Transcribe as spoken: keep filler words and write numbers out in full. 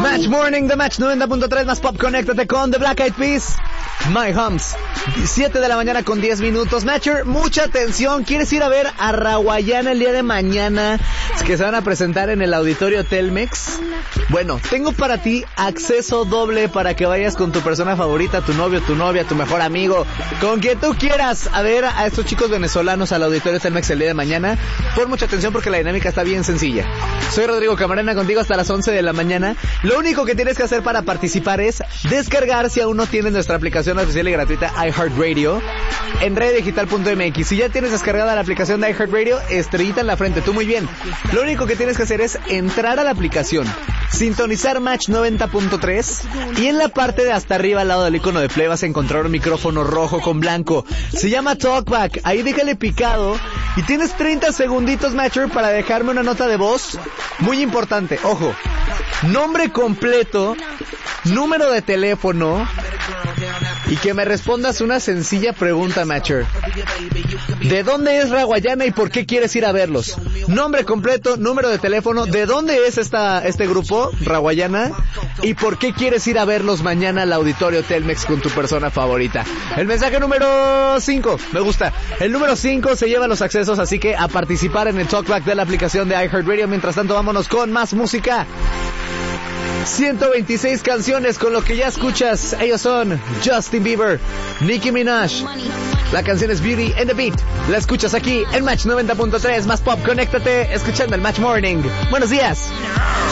Match Morning, The Match noventa punto tres más Pop. Conéctate con The Black Eyed Peas, My Humps. siete de la mañana con diez minutos. Matcher, mucha atención. ¿Quieres ir a ver a Rawayana el día de mañana? Es que se van a presentar en el Auditorio Telmex. Bueno, tengo para ti acceso doble para que vayas con tu persona favorita, tu novio, tu novia, tu mejor amigo, con quien tú quieras, a ver a estos chicos venezolanos al Auditorio Telmex el día de mañana. Pon mucha atención porque la dinámica está bien sencilla. Soy Rodrigo Camarena, contigo hasta las once de la mañana. Lo único que tienes que hacer para participar es descargar, si aún no tienes nuestra aplicación oficial y gratuita iHeartRadio, en radio digital punto m x. Si ya tienes descargada la aplicación de iHeartRadio, estrellita en la frente, tú muy bien. Lo único que tienes que hacer es entrar a la aplicación, sintonizar Match noventa punto tres y en la parte de hasta arriba al lado del icono de play vas a encontrar un micrófono rojo con blanco. Se llama Talkback. Ahí déjale picado y tienes treinta segunditos, Matcher, para dejarme una nota de voz muy importante. Ojo, nombre completo, número de teléfono y que me respondas una sencilla pregunta, Matcher. ¿De dónde es Rawayana y por qué quieres ir a verlos? Nombre completo, número de teléfono, ¿de dónde es esta este grupo, Rawayana? ¿Y por qué quieres ir a verlos mañana al Auditorio Telmex con tu persona favorita? El mensaje número cinco, me gusta. El número cinco se lleva los accesos, así que a participar en el Talkback de la aplicación de iHeartRadio. Mientras tanto, vámonos con más música. ciento veintiséis canciones con lo que ya escuchas. Ellos son Justin Bieber, Nicki Minaj. La canción es Beauty and the Beat. La escuchas aquí en Match noventa punto tres más Pop. Conéctate escuchando el Match Morning. Buenos días.